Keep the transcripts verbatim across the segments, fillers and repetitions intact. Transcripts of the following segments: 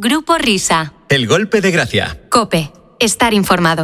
Grupo Risa. El golpe de gracia. COPE. Estar informado.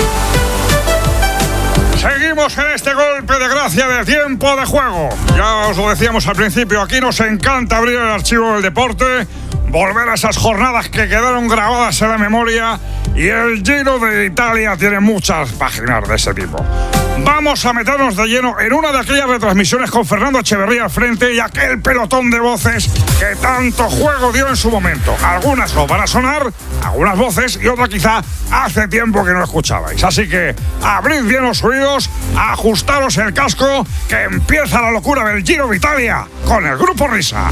Seguimos en este golpe de gracia de tiempo de juego. Ya os lo decíamos al principio, aquí nos encanta abrir el archivo del deporte, volver a esas jornadas que quedaron grabadas en la memoria, y el Giro de Italia tiene muchas páginas de ese tipo. Vamos a meternos de lleno en una de aquellas retransmisiones con Fernando Echeverría al frente y aquel pelotón de voces que tanto juego dio en su momento. Algunas os van a sonar, algunas voces, y otras quizá hace tiempo que no escuchabais. Así que abrid bien los oídos, ajustaros el casco, que empieza la locura del Giro de Italia con el Grupo Risa.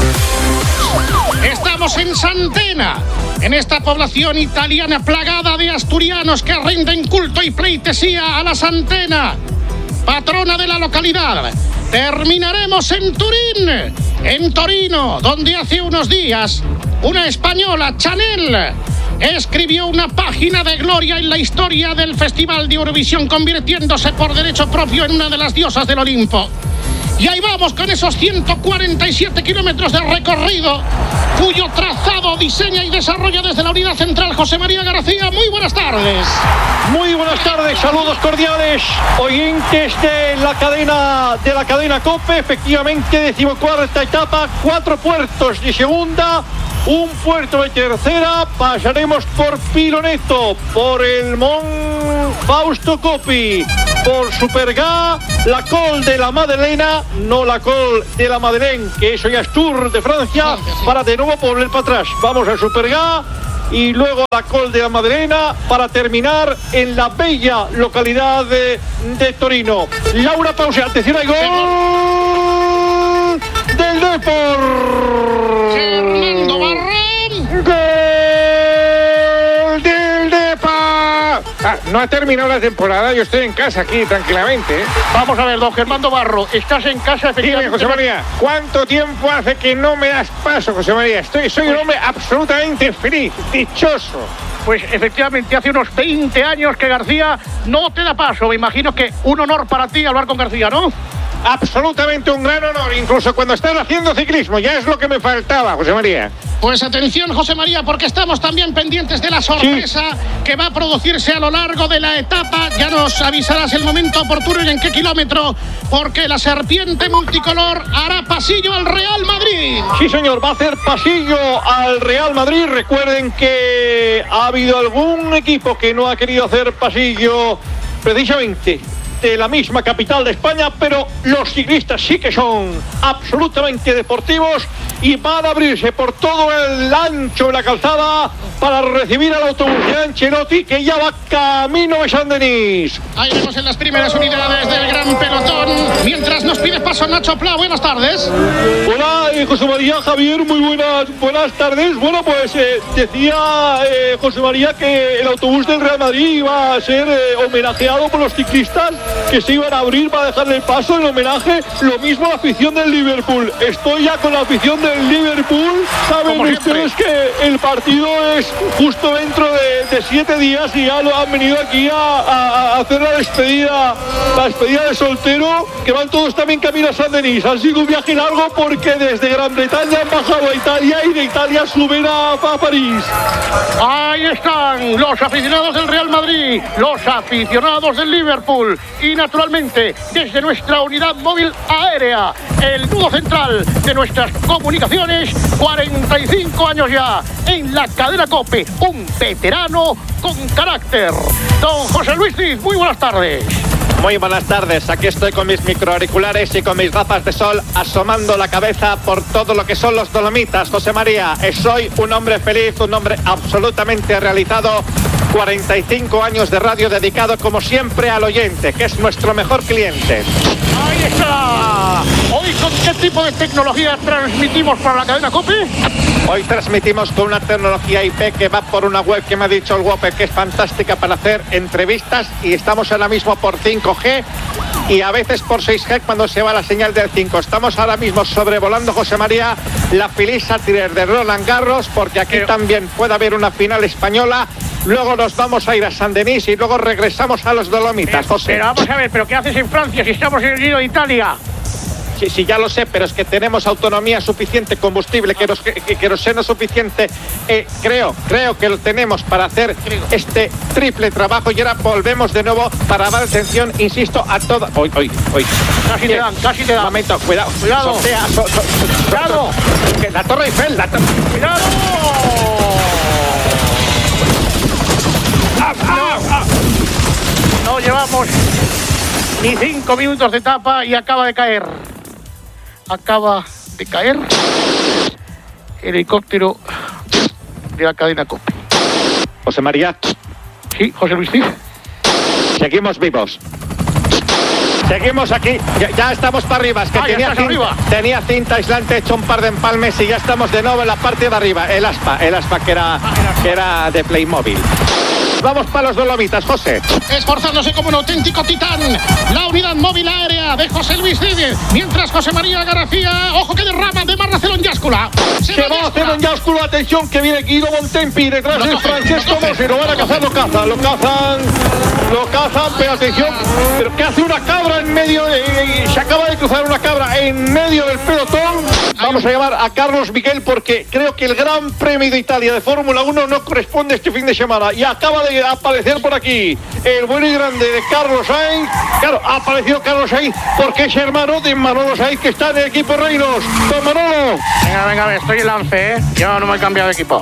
Estamos en Santena, en esta población italiana plagada de asturianos que rinden culto y pleitesía a la Santena, patrona de la localidad. Terminaremos en Turín, en Torino, donde hace unos días una española, Chanel, escribió una página de gloria en la historia del Festival de Eurovisión, convirtiéndose por derecho propio en una de las diosas del Olimpo. Y ahí vamos con esos ciento cuarenta y siete kilómetros de recorrido, cuyo trazado diseña y desarrolla desde la unidad central José María García. Muy buenas tardes. Muy buenas tardes, saludos cordiales, oyentes de la cadena de la cadena COPE. Efectivamente, decimocuarta etapa, cuatro puertos de segunda, un puerto de tercera. Pasaremos por Piloneto, por el Mont Fausto Coppi, por Superga, la Col de la Madeleine, no la Col de la Madeleine, que eso ya es Tour de Francia, para de nuevo volver para atrás. Vamos a Superga y luego la Col de la Madeleine para terminar en la bella localidad de, de Torino. Laura Pause, atención al gol del Depor. Fernando Barrón. Gol del Depor. Ah, no ha terminado la temporada, yo estoy en casa aquí tranquilamente, ¿eh? Vamos a ver, don Germando Barro, estás en casa efectivamente. Dime, José María, ¿cuánto tiempo hace que no me das paso, José María? Estoy, soy un hombre absolutamente feliz, dichoso. Pues efectivamente, hace unos veinte años que García no te da paso. Me imagino que un honor para ti hablar con García, ¿no? Absolutamente un gran honor, incluso cuando estás haciendo ciclismo, ya es lo que me faltaba, José María. Pues atención, José María, porque estamos también pendientes de la sorpresa sí. que va a producirse a lo largo de la etapa. Ya nos avisarás el momento oportuno y en qué kilómetro, porque la serpiente multicolor hará pasillo al Real Madrid. Sí, señor, va a hacer pasillo al Real Madrid. Recuerden que ha habido algún equipo que no ha querido hacer pasillo precisamente de la misma capital de España, pero los ciclistas sí que son absolutamente deportivos y van a abrirse por todo el ancho de la calzada para recibir al autobús de Ancelotti, que ya va camino de Saint-Denis. Ahí vemos en las primeras unidades del gran pelotón, mientras nos pide paso Nacho Pla. Buenas tardes. Hola, eh, José María, Javier, muy buenas buenas tardes. Bueno, pues eh, decía eh, José María que el autobús del Real Madrid iba a ser eh, homenajeado por los ciclistas que se iban a abrir para dejarle el paso en homenaje. Lo mismo a la afición del Liverpool. Estoy ya con la afición del Liverpool. Saben ustedes que el partido es justo dentro de, de siete días y ya lo han venido aquí a, a, a hacer la despedida, la despedida de soltero, que van todos también camino a Saint-Denis. Ha sido un viaje largo porque desde Gran Bretaña han bajado a Italia y de Italia suben a, a París. Ahí están los aficionados del Real Madrid, los aficionados del Liverpool y naturalmente desde nuestra unidad móvil aérea, el nudo central de nuestras comunicaciones, cuarenta y cinco años ya en la cadena COPE, un veterano con carácter. Don José Luis Cid, muy buenas tardes. Muy buenas tardes, aquí estoy con mis microauriculares y con mis gafas de sol asomando la cabeza por todo lo que son los Dolomitas. José María, soy un hombre feliz, un hombre absolutamente realizado. cuarenta y cinco años de radio dedicado como siempre al oyente, que es nuestro mejor cliente. ¡Ahí está! ¿Hoy con qué tipo de tecnología transmitimos para la cadena COPE? Hoy transmitimos con una tecnología I P que va por una web que me ha dicho el Whopper que es fantástica para hacer entrevistas, y estamos ahora mismo por cinco G y a veces por seis G cuando se va la señal del cinco. Estamos ahora mismo sobrevolando, José María, la Philippe Chatrier de Roland Garros, porque aquí Pero... también puede haber una final española. Luego nos vamos a ir a Saint-Denis y luego regresamos a los Dolomitas, José. Pero vamos a ver, ¿pero qué haces en Francia si estamos en el Giro de Italia? Sí, sí, ya lo sé, pero es que tenemos autonomía suficiente, combustible, queros, que, que, queroseno suficiente. Eh, creo, creo que lo tenemos para hacer este triple trabajo y ahora volvemos de nuevo para dar atención, insisto, a todo. Hoy, hoy, hoy. Casi te dan, casi te dan. Un momento, cuidado, cuidado. Sortea, so, so, so, Cuidado. Que la Torre Eiffel, la torre. ¡Cuidado! ¡Ah, ah, ah! No llevamos ni cinco minutos de etapa y acaba de caer. Acaba de caer el helicóptero de la cadena COPE. José María. Sí, José Luis Cid. Seguimos vivos. Seguimos aquí. Ya, ya estamos para arriba. Es que ah, tenía, cinta, arriba. tenía cinta aislante, hecho un par de empalmes y ya estamos de nuevo en la parte de arriba. El aspa, el aspa que era, que era de Playmobil. Vamos para los Dolomitas, José. Esforzándose como un auténtico titán, la unidad móvil aérea de José Luis Cid. Mientras José María García, ojo que derrama de Marracelo en Yáscula. Se, Se va a hacer en Yáscula, atención que viene Guido Bontempi, detrás de Francesco Mossi, lo van a cazar, lo cazan, lo cazan, lo cazan, pero atención, pero ¿qué hace una cabra en medio de, se acaba de cruzar una cabra en medio del pelotón? Vamos a llamar a Carlos Miguel porque creo que el Gran Premio de Italia de Fórmula uno no corresponde este fin de semana y acaba de aparecer por aquí el bueno y grande de Carlos Sainz. Claro, ha aparecido Carlos Sainz porque es hermano de Manolo Sainz que está en el equipo Reinos. Don Manolo. Venga, venga, estoy en la once, ¿eh? Yo no me he cambiado de equipo.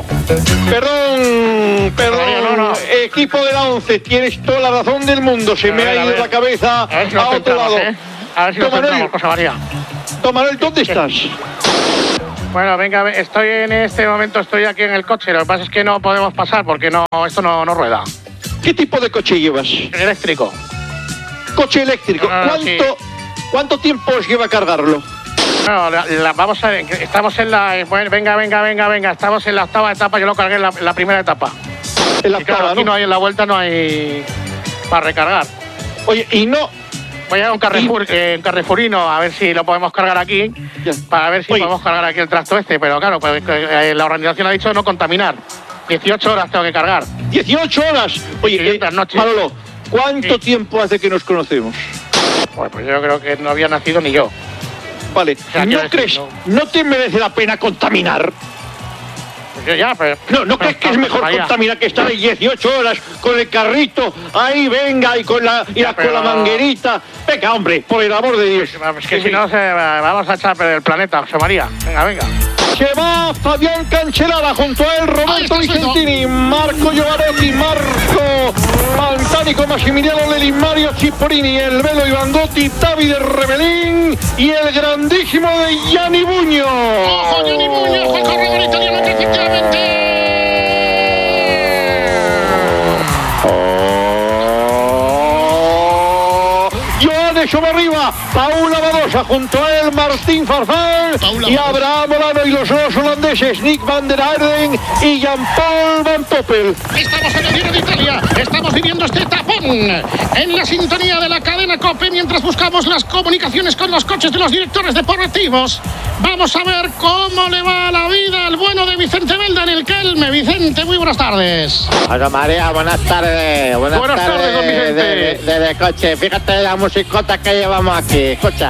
Perdón, perdón, no, no. Equipo de la once, tienes toda la razón del mundo. Se me ha ido la cabeza a, ver si a otro lado. ¿Eh? A ver si nos centramos, José María. Don Manuel, ¿dónde estás? Bueno, venga, estoy en este momento, estoy aquí en el coche. Lo que pasa es que no podemos pasar porque no, esto no, no rueda. ¿Qué tipo de coche llevas? Eléctrico. Coche eléctrico. No, no, ¿Cuánto, sí. ¿Cuánto tiempo os lleva cargarlo? Bueno, la, la, vamos a ver, estamos en la... Bueno, venga, venga, venga, venga, estamos en la octava etapa, yo lo cargué en la, en la primera etapa. En la y octava, claro, aquí ¿no? no hay en la vuelta, no hay para recargar. Oye, y no... Voy a ir a un Carrefour, eh, un Carrefourino a ver si lo podemos cargar aquí, ya. Para ver si Oye. podemos cargar aquí el tracto este, pero claro, pues, eh, la organización ha dicho no contaminar. dieciocho horas tengo que cargar. ¿dieciocho horas? Oye, eh, Manolo, ¿cuánto sí. tiempo hace que nos conocemos? Pues, pues yo creo que no había nacido ni yo. Vale, o sea, ¿no crees, no... no te merece la pena contaminar? Yo ya, pero, no, ¿no crees que es mejor contaminar que estar ahí dieciocho horas con el carrito ahí, venga, y con la, y ya, pero... con la manguerita? Venga, hombre, por el amor de Dios. Es que sí. si no, se, vamos a echar a perder el planeta, José María. Venga, venga. Se va Fabián Cancellara junto a él, Roberto Vicentini, Marco Giovanetti, Marco Pantani, Massimiliano Lelin, Mario Cipollini, el Velo Ivangotti, Davide Rebelín y el grandísimo de Gianni Buño. ¡Ojo, Gianni Buño! ¡El corredor italiano que efectivamente! Sobre arriba, Paula Badosa junto a él, Martín Farfán Paula y Abraham Molano y los dos holandeses, Nick van der Aerden y Jean-Paul Van Poppel. Estamos en el Giro de Italia, estamos viviendo este tapón en la sintonía de la cadena COPE mientras buscamos las comunicaciones con los coches de los directores deportivos. Vamos a ver cómo le va la vida al bueno de Vicente Belda en el Kelme. Vicente, muy buenas tardes. Hola María, buenas tardes. Buenas, buenas tardes, tardes, don Vicente. De, de, de, de coche, fíjate la musicota que llevamos aquí, escucha.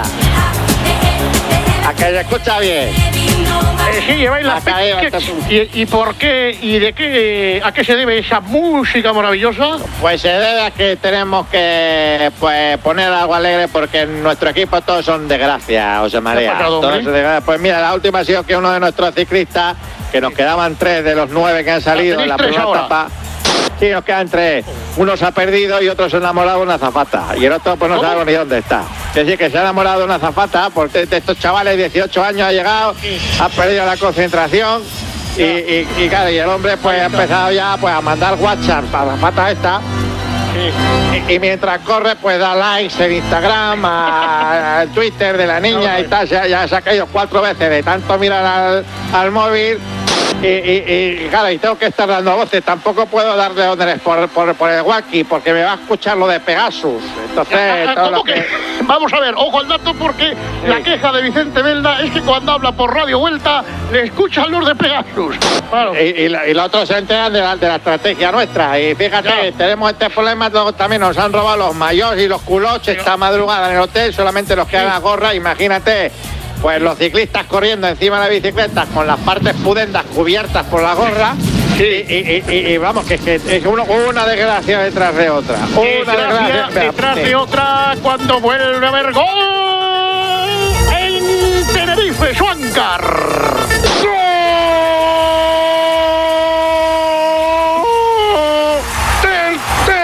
A que se escucha bien. Eh, sí, lleváis la ¿Y, ¿Y por qué? ¿Y de qué? ¿A qué se debe esa música maravillosa? Pues se debe a que tenemos que pues poner algo alegre porque en nuestro equipo todos son desgracias, José María. Todos de, pues mira, la última ha sido que uno de nuestros ciclistas, que nos quedaban tres de los nueve que han salido en la primera ahora? etapa. Sí, nos quedan tres. Uno se ha perdido y otro se ha enamorado de una azafata. Y el otro pues no sabemos ni dónde está. Es decir, que se ha enamorado de una azafata porque de estos chavales, dieciocho años ha llegado, ha perdido la concentración y, y, y claro, y el hombre pues ha empezado ya pues a mandar WhatsApp a la azafata esta. Y, y mientras corre pues da likes en Instagram, al Twitter de la niña y tal. Ya, ya se ha caído cuatro veces de tanto mirar al, al móvil. Y, y, y claro, y tengo que estar dando voces. Tampoco puedo darle órdenes por, por, por el walkie porque me va a escuchar lo de Pegasus. Entonces, todo lo que... Vamos a ver, ojo al dato porque sí. La queja de Vicente Belda es que cuando habla por Radio Vuelta le escuchan los de Pegasus. Claro. Y, y, y los otros se enteran de la, de la estrategia nuestra. Y fíjate, ya. Tenemos este problema, luego también nos han robado los mayores y los culoches Pero... esta madrugada en el hotel, solamente los que sí. hagan gorra, imagínate. Pues los ciclistas corriendo encima de la bicicleta con las partes pudendas cubiertas por la gorra. Sí. Y, y, y, y vamos, que, que es uno, una desgracia detrás de otra. Una desgracia detrás de otra cuando vuelve a haber gol en Tenerife, Schwankar. ¡Gol del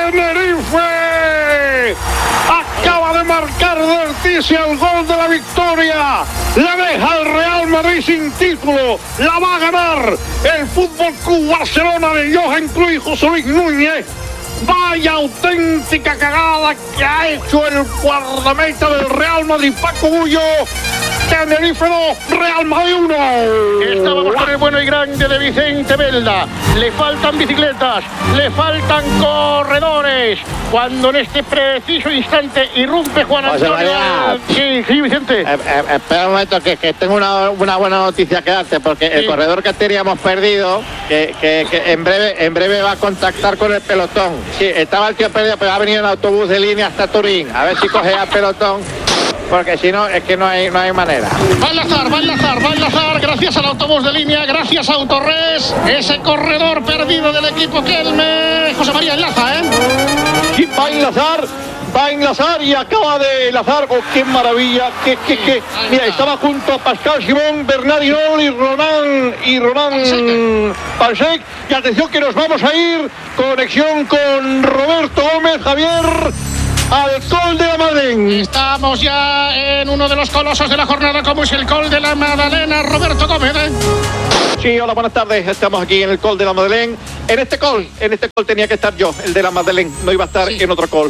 Tenerife! Acaba de marcar Derticia el gol de la victoria. La deja el Real Madrid sin título. La va a ganar el Fútbol Club Barcelona de Johan Cruyff y José Luis Núñez. Vaya auténtica cagada que ha hecho el guardameta del Real Madrid, Paco Bullo. Tenerife dos, Real Madrid uno. Estábamos con el bueno y grande de Vicente Belda. Le faltan bicicletas, le faltan corredores. Cuando en este preciso instante irrumpe Juan Antonio. Sí, sí, Vicente. Eh, eh, espera un momento, que, que tengo una, una buena noticia que darte, porque sí. El corredor que teníamos perdido, que, que, que en breve en breve va a contactar con el pelotón. Sí, estaba el tío perdido, pero ha venido en autobús de línea hasta Turín. A ver si coge al pelotón. Porque si no, es que no hay, no hay manera. Va a enlazar, va a enlazar, va a enlazar, gracias al autobús de línea, gracias a Autorres, ese corredor perdido del equipo Kelme. José María enlaza, ¿eh? Y va a enlazar, va a enlazar y acaba de enlazar. Oh, qué maravilla, qué, qué, qué. Mira, estaba junto a Pascal Simón, Bernard Hinault y Ronan, y Ronan Pansec. Y atención que nos vamos a ir, conexión con Roberto Gómez, Javier. Al Col de la Madeleine. Estamos ya en uno de los colosos de la jornada, como es el Col de la Madalena. Roberto Gómez. ¿eh? Sí, hola, buenas tardes. Estamos aquí en el Col de la Madeleine. En este Col, en este Col tenía que estar yo, el de la Madeleine. No iba a estar sí. en otro Col.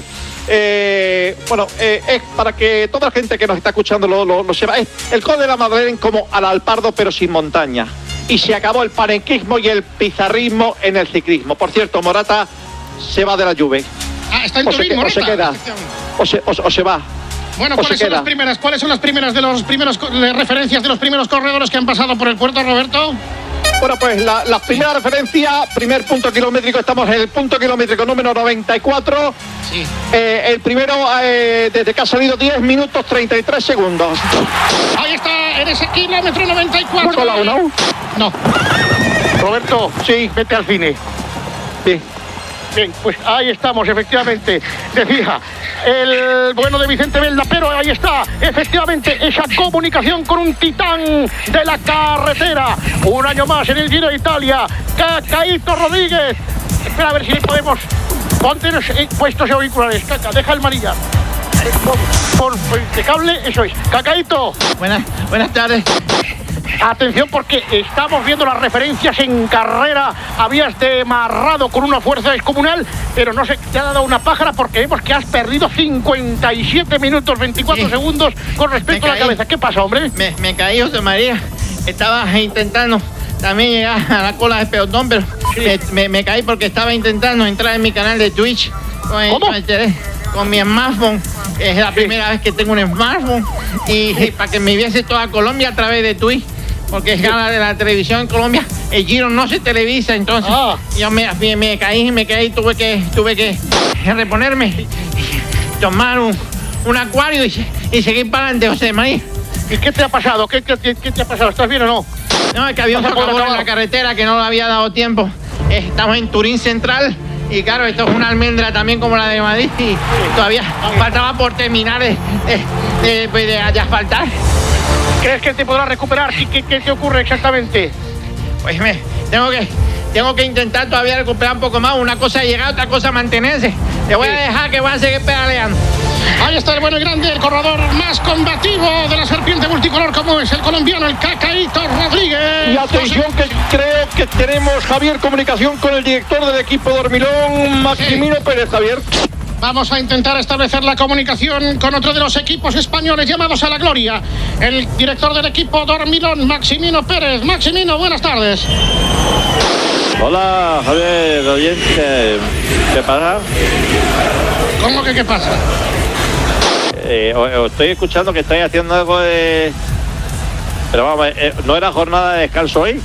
Eh, bueno, eh, es para que toda la gente que nos está escuchando lo, lo, lo sepa. Es el Col de la Madeleine como al Alpardo, pero sin montaña. Y se acabó el panenquismo y el pizarrismo en el ciclismo. Por cierto, Morata se va de la Juve. Ah, está en Turín, o se queda, o se, o, o se va. Bueno, ¿cuáles son, las primeras, ¿cuáles son las primeras de los primeros de referencias de los primeros corredores que han pasado por el puerto, Roberto? Bueno, pues la, la primera referencia, primer punto kilométrico, estamos en el punto kilométrico número noventa y cuatro. Sí. Eh, el primero, eh, desde que ha salido diez minutos treinta y tres segundos. Ahí está, en ese kilómetro noventa y cuatro. ¿No la uno? No. Roberto, sí, vete al cine. Sí. Bien, pues ahí estamos, efectivamente. Decía el bueno de Vicente Belda, pero ahí está, efectivamente, esa comunicación con un titán de la carretera. Un año más en el Giro de Italia, Cacaíto Rodríguez. Espera a ver si le podemos... Ponte los eh, puestos auriculares, Caca, deja el manillar. Por, por el cable, eso es. Cacaíto. Buenas, buenas tardes. Atención porque estamos viendo las referencias en carrera. Habías demarrado con una fuerza descomunal, pero no sé, te ha dado una pájara porque vemos que has perdido cincuenta y siete minutos veinticuatro sí. segundos con respecto a la cabeza. ¿Qué pasa, hombre? Me, me caí, José María. Estaba intentando también llegar a la cola del pelotón, pero sí. me, me, me caí porque estaba intentando entrar en mi canal de Twitch. Con el, ¿Cómo? Con, el, con mi smartphone. Es la primera sí. vez que tengo un smartphone. Y, y para que me viese toda Colombia a través de Twitch. Porque es gana de la televisión en Colombia, el Giro no se televisa, entonces ah. yo me, me, me caí, me caí, tuve que, tuve que reponerme, tomar un, un acuario y, y seguir para adelante, José María. ¿Y qué te ha pasado? ¿Qué, qué, qué te ha pasado? ¿Estás bien o no? No, es que había un socavón en la carretera que no le había dado tiempo. Estamos en Turín Central y claro, esto es una almendra también como la de Madrid y todavía faltaba por terminar de, de, de, de, de asfaltar. ¿Crees que te podrás recuperar? ¿Qué, qué, qué te ocurre exactamente? Pues me, tengo que tengo que intentar todavía recuperar un poco más. Una cosa es llegar, otra cosa es mantenerse. Te voy sí. a dejar que voy a seguir pedaleando. Ahí está el bueno y grande, el corredor más combativo de la serpiente multicolor, como es el colombiano, el Cacaíto Rodríguez. Y atención que creo que tenemos, Javier, comunicación con el director del equipo Dormilón, Maximino sí. Pérez, Javier. Vamos a intentar establecer la comunicación con otro de los equipos españoles llamados a la gloria. El director del equipo Dormilón, Maximino Pérez. Maximino, buenas tardes. Hola, Javier, oyente. ¿Qué pasa? ¿Cómo que qué pasa? Eh, os, os estoy escuchando que estáis haciendo algo de... Pero vamos, eh, ¿no era jornada de descanso hoy?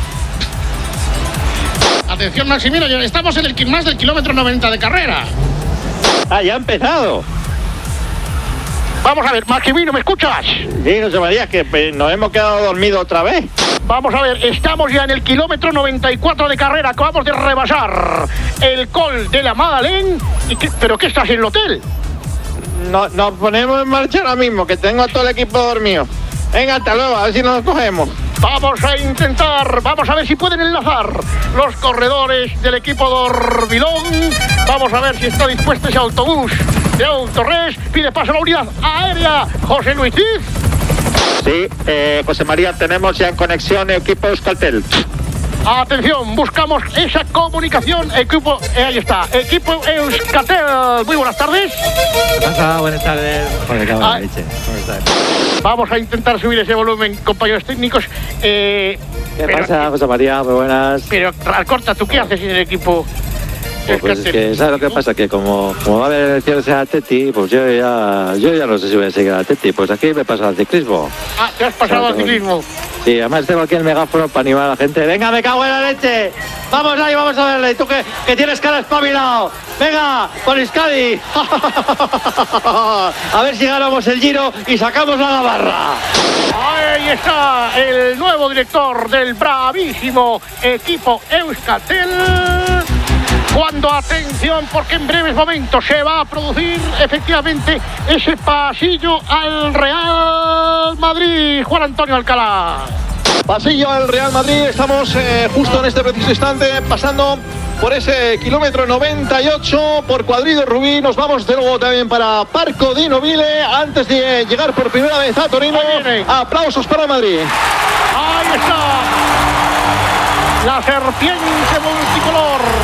Atención, Maximino, ya estamos en el más del kilómetro noventa de carrera. Ah, ya ha empezado. Vamos a ver, Maximino, ¿me escuchas? Sí, José María, que eh, nos hemos quedado dormidos otra vez. Vamos a ver, estamos ya en el kilómetro noventa y cuatro de carrera. Acabamos de rebasar el Col de la Madeleine. ¿Y qué, ¿Pero qué estás en el hotel? No, nos ponemos en marcha ahora mismo, que tengo a todo el equipo dormido. Venga, hasta luego, a ver si nos cogemos. Vamos a intentar, vamos a ver si pueden enlazar los corredores del equipo dormilón. Vamos a ver si está dispuesto ese autobús de Autores. Pide paso a la unidad aérea, José Luis Cid. Sí, eh, José María, tenemos ya en conexión equipo Euskaltel. Atención, buscamos esa comunicación. Equipo, eh, ahí está, equipo Euskaltel. Muy buenas tardes. ¿Qué pasa? Buenas tardes. Joder, qué buena leche. Buenas tardes. Vamos a intentar subir ese volumen, compañeros técnicos. Eh, ¿Qué pero, pasa, José María? Muy buenas. Pero, Alcorta, ¿tú qué haces en el equipo? Pues, pues es que, ¿sabes lo que pasa? Que como, como va a haber elecciones en Atleti, pues yo ya, yo ya no sé si voy a seguir al Atleti. Pues aquí me he pasado al ciclismo. Ah, ¿te has pasado al ciclismo? Sí, además tengo aquí el megáfono para animar a la gente. ¡Venga, me cago en la leche! ¡Vamos ahí, vamos a verle! ¡Tú que, que tienes cara espabilado! ¡Venga, por Euskadi! A ver si ganamos el Giro y sacamos la Navarra. Ahí está el nuevo director del bravísimo equipo Euskaltel. Cuando, atención, porque en breves momentos se va a producir efectivamente ese pasillo al Real Madrid. Juan Antonio Alcalá. Pasillo al Real Madrid, estamos eh, justo en este preciso instante pasando por ese kilómetro noventa y ocho por Cuadrido Rubí. Nos vamos de nuevo también para Parco di Nobile antes de llegar por primera vez a Torino. Aplausos para Madrid. Ahí está la serpiente multicolor